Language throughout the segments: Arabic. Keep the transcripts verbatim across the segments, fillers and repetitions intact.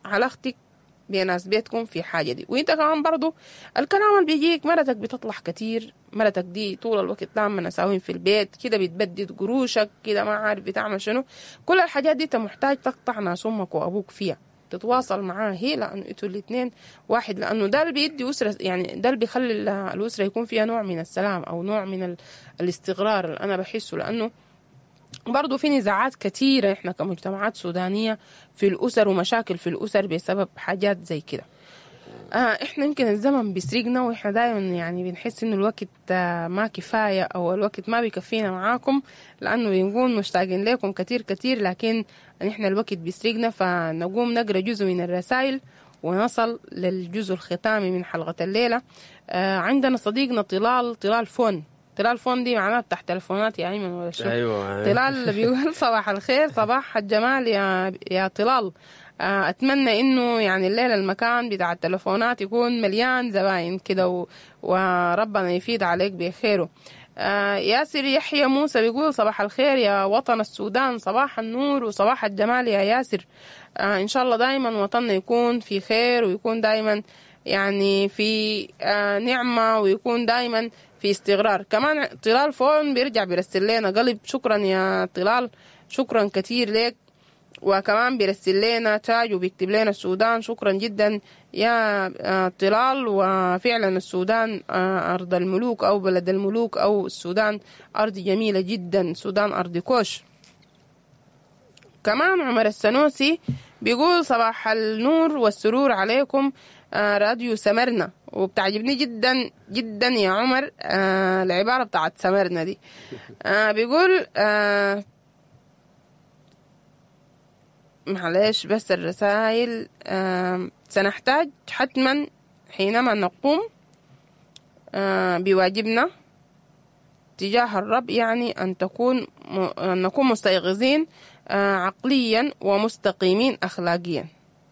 علاقتك بناس بيتكم في حاجة دي. وانت كمان برضو الكلام اللي بيجيك، مرتك بتطلع كتير، مرتك دي طول الوقت دايما نساوين في البيت كده، بتبدد قروشك كده، ما عارف بتعمل شنو. كل الحاجات دي انت محتاج تقطع ناس امك وابوك فيها، تتواصل معاه هي، لانه انتوا الاثنين واحد، لانه ده اللي بيدي اسره، يعني ده اللي بيخلي الاسره يكون فيها نوع من السلام او نوع من ال- الاستقرار اللي انا بحسه. لانه برضو في نزاعات كتيرة احنا كمجتمعات سودانية في الأسر، ومشاكل في الأسر بسبب حاجات زي كده. آه احنا يمكن الزمن بيسرقنا، واحنا دايما يعني بنحس انه الوقت آه ما كفاية، او الوقت ما بيكفينا معاكم، لانه بنكون مشتاقين لكم كتير كتير، لكن احنا الوقت بيسرقنا. فنقوم نقرأ جزء من الرسائل ونصل للجزء الختامي من حلقة الليلة. آه عندنا صديقنا طلال طلال فون. طلال فون دي معناها بتاع تلفونات يا ايمن ولا شو؟ ايوه طلال بيقول صباح الخير، صباح الجمال يا يا طلال. اتمنى انه يعني الليله المكان بتاع التلفونات يكون مليان زباين كده، و... وربنا يفيد عليك بخيره. آه ياسر يحيى موسى بيقول صباح الخير يا وطن السودان، صباح النور وصباح الجمال يا ياسر. آه ان شاء الله دايما وطننا يكون في خير، ويكون دايما يعني في آه نعمة، ويكون دايما في استقرار. كمان طلال فون بيرجع بيرسل لنا قلب، شكرا يا طلال، شكرا كتير لك. وكمان بيرسل لنا تاج وبيكتب لنا السودان، شكرا جدا يا طلال. وفعلا السودان أرض الملوك أو بلد الملوك، أو السودان أرض جميلة جدا، السودان أرض كوش. كمان عمر السنوسي بيقول صباح النور والسرور عليكم راديو سمرنا، وبتعجبني جدا جدا يا عمر العبارة بتاعت سمرنا دي. بيقول معلش بس الرسائل آه سنحتاج حتما حينما نقوم آه بواجبنا تجاه الرب، يعني أن تكون م... أن نكون مستيقظين آه عقليا ومستقيمين أخلاقيا.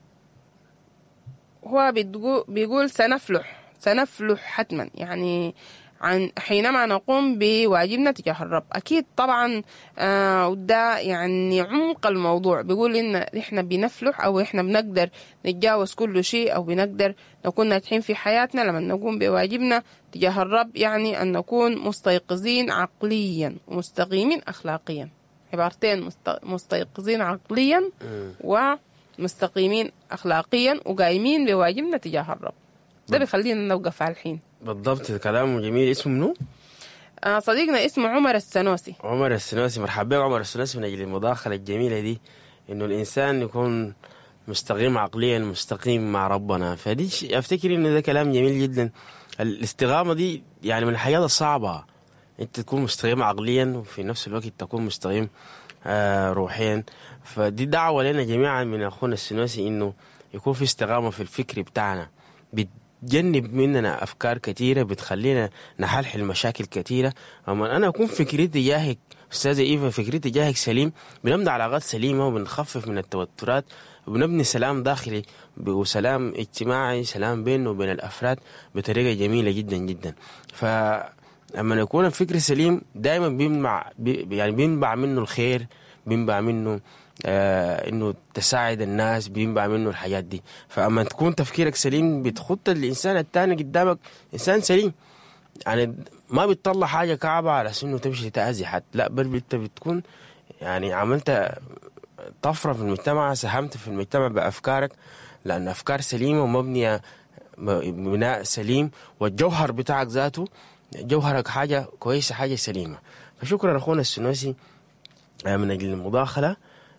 هو بيقول سنفلح سنفلح حتما، يعني عن حينما نقوم بواجبنا تجاه الرب. أكيد طبعا آه وده يعني عمق الموضوع. بيقول إن إحنا بنفلح، أو إحنا بنقدر نتجاوز كل شيء، أو بنقدر نكون ناجحين في حياتنا لما نقوم بواجبنا تجاه الرب، يعني أن نكون مستيقظين عقليا ومستقيمين أخلاقيا. عبارتين، مست... مستيقظين عقليا ومستقيمين أخلاقيا وقايمين بواجبنا تجاه الرب. ده بيخلينا نوقف على الحين. بالضبط، كلامه جميل. اسمه منو؟ آه صديقنا اسمه عمر السنوسي. عمر السنوسي، مرحبا عمر السنوسي، من أجل المداخلة الجميلة دي، إنه الإنسان يكون مستقيم عقليا، مستقيم مع ربنا. فدي أفتكر إنه ده كلام جميل جدا. الاستقامة دي يعني من الحاجات الصعبة، أنت تكون مستقيم عقليا وفي نفس الوقت تكون مستقيم آه روحيا. فدي دعوة لنا جميعا من أخونا السنوسي، إنه يكون في استقامة في الفكر بتاعنا، بتجنب مننا أفكار كثيرة بتخلينا نحلحل مشاكل كثيرة. أما أنا أكون فكرتي تجاهك أستاذة إيفا، فكرتي تجاهك سليم، بنبني علاقات سليمة وبنخفف من التوترات وبنبني سلام داخلي وسلام اجتماعي، سلام بينه وبين الأفراد بطريقة جميلة جدا جدا. فلما يكون الفكر سليم دائما بينبع يعني بينبع منه الخير، بينبع منه آه انه تساعد الناس، بينبع منه الحاجات دي. فاما تكون تفكيرك سليم بتخط الانسان التاني قدامك انسان سليم، يعني ما بتطلع حاجه كعبه على انه تمشي تاذي حد، لا بل انت بتكون يعني عملت طفره في المجتمع، ساهمت في المجتمع بافكارك، لان افكار سليمه ومبنيه بناء سليم، والجوهر بتاعك ذاته جوهرك حاجه كويسه، حاجه سليمه. فشكرا اخونا السنوسي من اجل المداخله.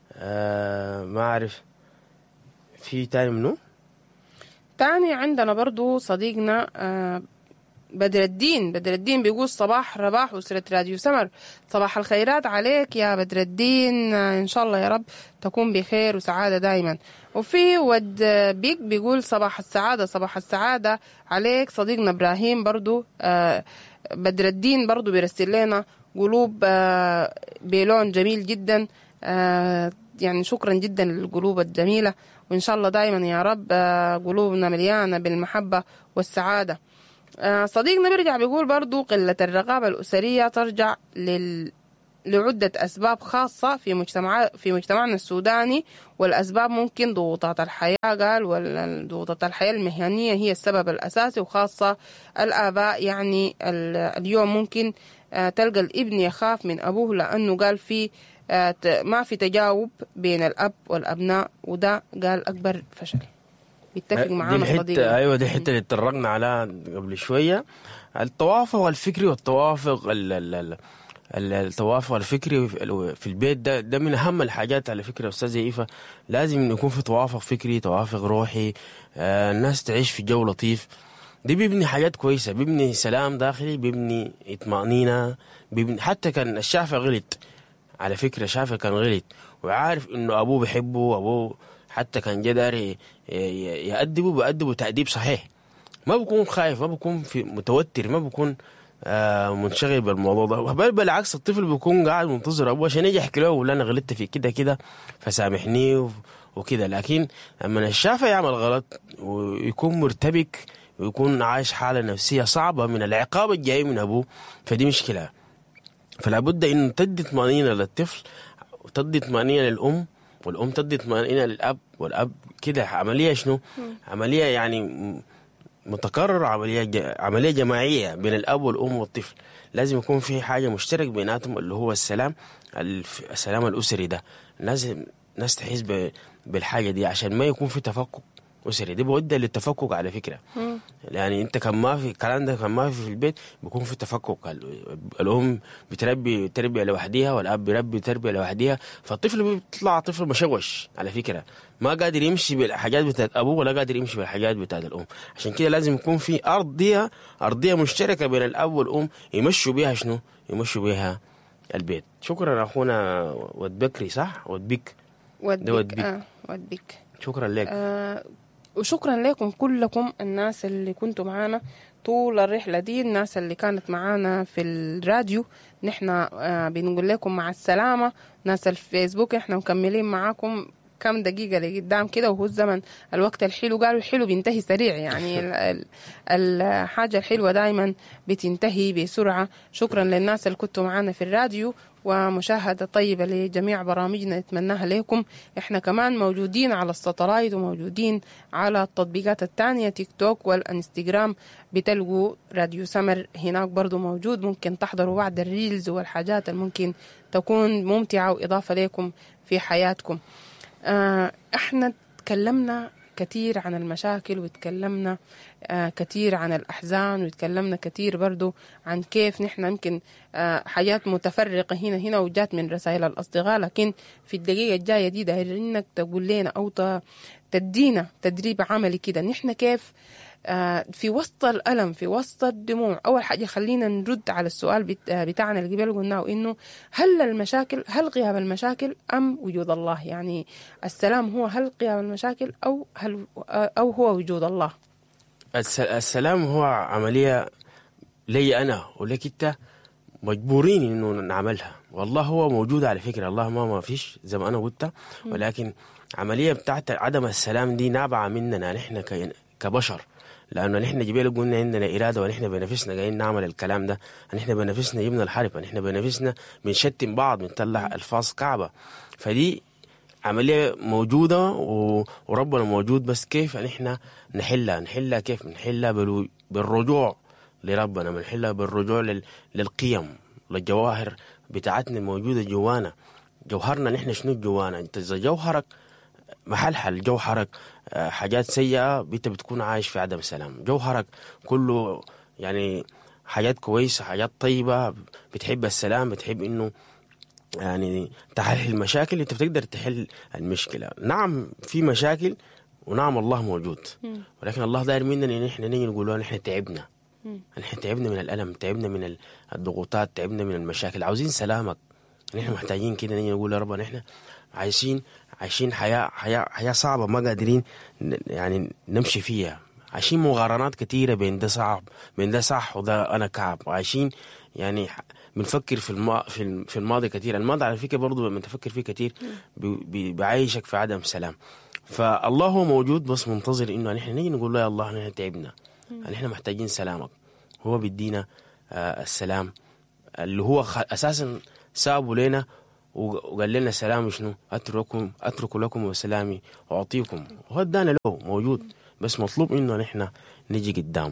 آه ما أعرف في تاني منو؟ تاني عندنا برضو صديقنا آه بدر الدين. بدر الدين بيقول صباح رباح أسرة راديو سمر، صباح الخيرات عليك يا بدر الدين، آه إن شاء الله يا رب تكون بخير وسعادة دايما. وفي ود بيك بيقول صباح السعادة، صباح السعادة عليك صديقنا إبراهيم. برضو آه بدر الدين برضو بيرسل لنا قلوب آه بلون جميل جدا. آه يعني شكرا جدا للقلوب الجميلة، وإن شاء الله دايما يا رب قلوبنا مليانة بالمحبة والسعادة. صديقنا بيرجع بيقول برضو قلة الرقابة الأسرية ترجع لل لعدة أسباب خاصة في مجتمع في مجتمعنا السوداني، والأسباب ممكن ضغوطات الحياة، قال وضغوطات الحياة المهنية هي السبب الأساسي، وخاصة الآباء. يعني اليوم ممكن تلقى الابن يخاف من أبوه لأنه قال في ما في تجاوب بين الأب والأبناء، وده قال أكبر فشل. بيتفق معانا الصديق. أيوة دي حتة اللي اتطرقنا عليها قبل شوية، التوافق الفكري والتوافق ال ال التوافق الفكري في البيت. ده ده من أهم الحاجات على فكرة أستاذ إيفا. لازم يكون في توافق فكري، توافق روحي، آه الناس تعيش في جو لطيف. دي بيبني حاجات كويسة، بيبني سلام داخلي، بيبني اطمئنينة، بيبني. حتى كان الشافعي غلط على فكرة، الشافعي كان غلط وعارف إنه أبوه بيحبه، أبوه حتى كان جدار يأدبه بأدبه تأديب صحيح، ما بكون خايف، ما بكون في متوتر، ما بكون آه منشغل بالموضوع ده. بل بالعكس الطفل بيكون قاعد منتظر ابوه عشان يجي يحكي له ولا انا غلطت في كده كده فسامحني وكده. لكن لما الشافعي يعمل غلط ويكون مرتبك ويكون عايش حاله نفسيه صعبه من العقاب الجاي من ابوه، فدي مشكله. فلا بد ان تدي طمانينه للطفل وتدي طمانينه للام، والام تدي طمانينه للاب، والاب كده. عمليه شنو؟ عمليه يعني متكرر، عملية عملية جماعية بين الأب والأم والطفل. لازم يكون في حاجة مشترك بيناتهم اللي هو السلام، السلام الأسري. ده لازم ناس تحس بالحاجة دي عشان ما يكون في تفكك أسري. دي بودي للتفكك على فكرة. م. يعني أنت كان ما في الكلام ده، كان ما في في البيت بيكون في تفكك. الأم بتربي تربية لوحديها والأب بيربي تربية لوحديها، فالطفل بيطلع طفل مشوش على فكرة، ما قادر يمشي بالحاجات بتاعت أبوه ولا قادر يمشي بالحاجات بتاعت الأم. عشان كده لازم يكون في أرضية أرضية مشتركة بين الأب والأم يمشوا بيها شنو؟ يمشوا بيها البيت. شكرا أخونا ود بكري، صح؟ ود بك ود بك آه ود بك. شكرا لك. آه وشكرا لكم كلكم الناس اللي كنتوا معانا طول الرحلة دي، الناس اللي كانت معانا في الراديو. نحن آه بنقول لكم مع السلامة. ناس الفيسبوك احنا مكملين معاكم كم دقيقة لقدام كده، وهو الزمن الوقت الحلو قالوا الحلو بينتهي سريع. يعني الحاجة الحلوة دايما بتنتهي بسرعة. شكرا للناس اللي كنتوا معانا في الراديو، ومشاهدة طيبة لجميع برامجنا نتمناها لكم. احنا كمان موجودين على الساتلايت وموجودين على التطبيقات التانية، تيك توك والانستغرام، بتلقوا راديو سمر هناك برضو موجود. ممكن تحضروا بعض الريلز والحاجات اللي ممكن تكون ممتعة وإضافة لكم في حياتكم. آه احنا تكلمنا كثير عن المشاكل، وتكلمنا آه كثير عن الأحزان، وتكلمنا كثير برضو عن كيف نحن يمكن آه حاجات متفرقة هنا هنا وجات من رسائل الأصدقاء. لكن في الدقيقة الجاية دي دايرين انك تقول لنا أو تدينا تدريب عملي كده نحن كيف آه في وسط الألم، في وسط الدموع. أول حاجة خلينا نرد على السؤال بتاعنا اللي قبل قلناه، إنه هل المشاكل هل غياب المشاكل أم وجود الله؟ يعني السلام هو هل غياب المشاكل أو هل أو هو وجود الله؟ السلام هو عملية لي أنا ولك أنت مجبورين إنه نعملها، والله هو موجود على فكرة. الله ما ما فيش زي ما أنا قلت، ولكن عملية بتاعت عدم السلام دي نابعة مننا نحن كبشر، لأنه نحن جبال قلنا عندنا إرادة، ونحن بنفسنا جايين نعمل الكلام ده. نحن بنفسنا جبنا الحرب، نحن بنفسنا بنشتم بعض، بنطلع ألفاظ كعبة. فدي عملية موجودة وربنا موجود، بس كيف نحن نحلها؟ نحلها كيف؟ نحلها بالرجوع لربنا، بنحلها بالرجوع للقيم، للجواهر بتاعتنا الموجودة جوانا. جوهرنا نحن شنو جوانا؟ انت إذا جوهرك محلحل، جوهرك حاجات سيئة انت بتكون عايش في عدم سلام. جوهرك كله يعني حاجات كويسة، حاجات طيبة، بتحب السلام، بتحب انه يعني تحل المشاكل، انت بتقدر تحل المشكلة. نعم في مشاكل، ونعم الله موجود، ولكن الله داير مننا ان احنا نيجي نقول له نحن تعبنا، نحن تعبنا من الألم، تعبنا من الضغوطات، تعبنا من المشاكل، عاوزين سلامك. نحن محتاجين كده نيجي نقول يا رب نحن عايشين عايشين حياة حياة حياة صعبة ما قادرين يعني نمشي فيها، عايشين مقارنات كتيرة بين ده صعب بين ده صح وده أنا كعب، وعايشين يعني بنفكر في الما في في الماضي كتير. الماضي على فكرة برضو لما تفكر فيه كتير بيعيشك في عدم سلام. فالله هو موجود بس منتظر إنه نحن نيجي نقول له يا الله نحن تعبنا، نحن محتاجين سلامك. هو بيدينا آه السلام اللي هو أساسا سابوا لنا وقال لنا سلام شنو أترككم أترك لكم وسلامي وأعطيكم، وهو ادانا له موجود، بس مطلوب إنه نحن نجي قدامه.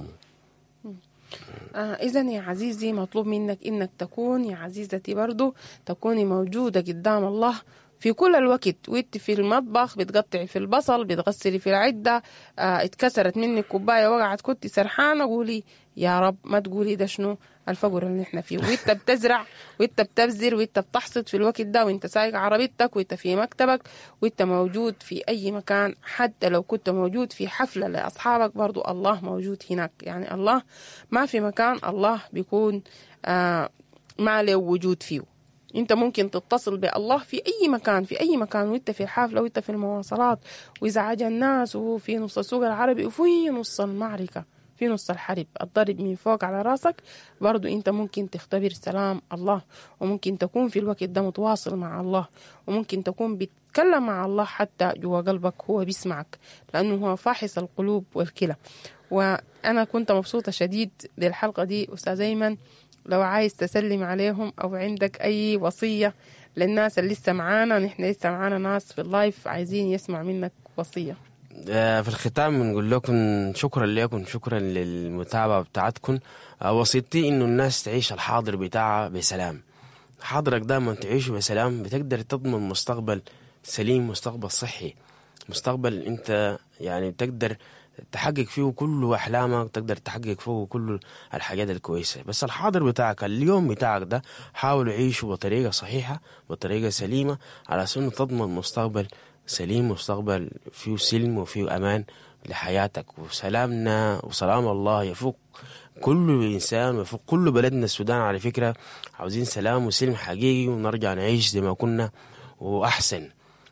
آه إذا يا عزيزي مطلوب منك إنك تكون يا عزيزتي برضو تكوني موجودة قدام الله في كل الوقت، وانت في المطبخ بتقطعي في البصل، بتغسلي في العدة، آه اتكسرت منك كوباية وقعت كنت سرحانة، قولي يا رب، ما تقولي ده شنو الفقر اللي احنا فيه. وانت بتزرع وانت بتبذر وانت بتحصد في الوقت ده، وانت سايق عربيتك وانت في مكتبك وانت موجود في اي مكان، حتى لو كنت موجود في حفلة لاصحابك برضو الله موجود هناك. يعني الله ما في مكان الله بيكون آه ما له وجود فيه. انت ممكن تتصل بالله في اي مكان، في اي مكان، وانت في الحافله وانت في المواصلات وازعاج الناس وفي نص السوق العربي وفي نص المعركه، في نص الحرب الضرب من فوق على راسك، برضو انت ممكن تختبر سلام الله، وممكن تكون في الوقت ده متواصل مع الله، وممكن تكون بتتكلم مع الله حتى جوا قلبك هو بيسمعك، لانه هو فاحص القلوب والكلى. وانا كنت مبسوطه شديد بالحلقه دي استاذ ايمن. لو عايز تسلم عليهم أو عندك أي وصية للناس اللي لسه معانا، نحن لسه معانا ناس في اللايف عايزين يسمع منك وصية. في الختام بنقول لكم شكرا لكم، شكرا للمتابعة بتاعتكم. وصيتي إنه الناس تعيش الحاضر بتاعها بسلام. حاضرك دائما تعيشه بسلام، بتقدر تضمن مستقبل سليم، مستقبل صحي، مستقبل أنت يعني بتقدر تحقق فيه كل أحلامك، تقدر تحقق فيه كل الحاجات الكويسة. بس الحاضر بتاعك اليوم بتاعك ده حاول عيشه بطريقة صحيحة، بطريقة سليمة، على أساس تضمن مستقبل سليم، مستقبل فيه سلم وفيه أمان لحياتك. وسلامنا وسلام الله يفوق كل إنسان ويفوق كل بلدنا السودان. على فكرة عاوزين سلام وسلم حقيقي، ونرجع نعيش زي ما كنا وأحسن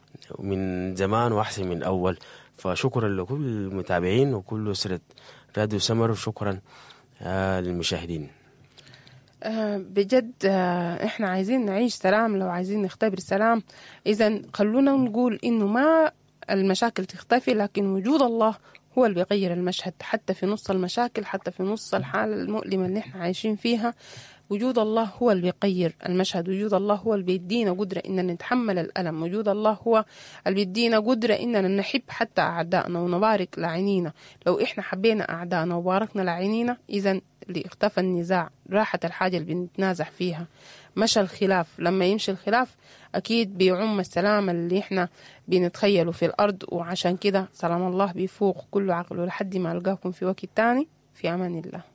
من زمان وأحسن من أول. فشكرا لكل المتابعين وكل أسرة راديو سمر، وشكرا آه للمشاهدين. آه بجد آه احنا عايزين نعيش سلام، لو عايزين نختبر سلام إذن خلونا نقول إنه ما المشاكل تختفي، لكن وجود الله هو اللي بيغير المشهد، حتى في نص المشاكل، حتى في نص الحالة المؤلمة اللي احنا عايشين فيها. وجود الله هو اللي بيغير المشهد، وجود الله هو اللي بيدينا قدرة إننا نتحمل الألم، وجود الله هو اللي بيدينا قدرة إننا نحب حتى أعدائنا ونبارك لعينينا. لو إحنا حبينا أعدائنا وباركنا لعينينا إذن اللي اختفى النزاع، راحت الحاجة اللي بنتنازع فيها، مشى الخلاف. لما يمشي الخلاف أكيد بيعم السلام اللي إحنا بنتخيله في الأرض. وعشان كده سلام الله بيفوق كل عقل. ولحد ما ألقاكم في وقت تاني، في أمان الله.